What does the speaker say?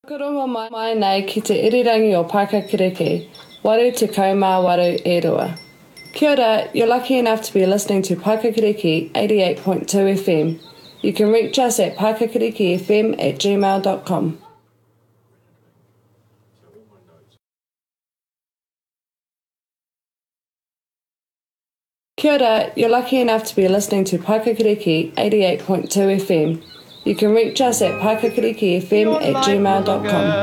Whakarongo mai nei ki te irirangi o Pakakiriki, waru te kaumā waru e rua. Kia ora, you're lucky enough to be listening to Pakakiriki 88.2 FM. You can reach us at pakakirikifm@gmail.com. Kia ora, you're lucky enough to be listening to Pakakiriki 88.2 FM. You can reach us at pakakirikifm@gmail.com.